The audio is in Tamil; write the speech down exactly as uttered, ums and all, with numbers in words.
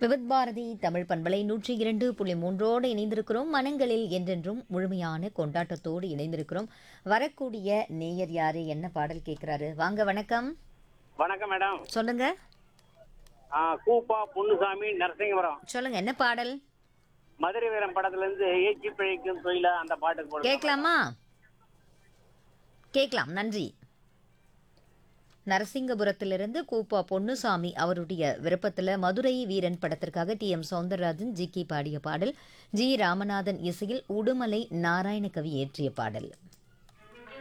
விவித் பாரதி தமிழ் பண்பலை நூற்றி இரண்டு புள்ளி மூன்றோடு இணைந்திருக்கிறோம். மனங்களில் என்றென்றும் முழுமையான கொண்டாட்டத்தோடு இணைந்திருக்கிறோம். வரக்கூடிய நேயர் யாரு, என்ன பாடல் கேட்கிறாரு? வாங்க, வணக்கம். வணக்கம் மேடம். சொல்லுங்க. ஆ, கூப்பா பொன்னுசாமி நரசிங்கபுரம். சொல்லுங்க, என்ன பாடல் மதுரை வீரம் படத்துல இருந்து ஏச்சி பிழைக்கும் தொழில அந்த பாட்டுக்கு போடுங்க. கேட்கலாமா? கேட்கலாம், நன்றி. நரசிங்கபுரத்திலிருந்து கூப்பா பொன்னுசாமி அவருடைய விருப்பத்தில் மதுரை வீரன் படத்திற்காக D M Soundararajan G K பாடிய பாடல், ஜி ராமநாதன் இசையில் உடுமலை நாராயணகவி இயற்றிய பாடல்.